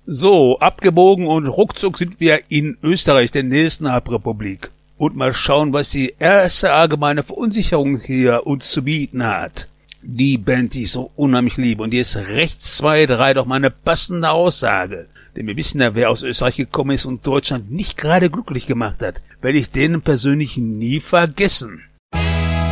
So, abgebogen und ruckzuck sind wir in Österreich, der nächsten Republik. Und mal schauen, was die erste allgemeine Verunsicherung hier uns zu bieten hat. Die Band, die ich so unheimlich liebe, und die ist rechts 2, 3 doch mal eine passende Aussage. Denn wir wissen ja, wer aus Österreich gekommen ist und Deutschland nicht gerade glücklich gemacht hat. Werde ich denen persönlich nie vergessen.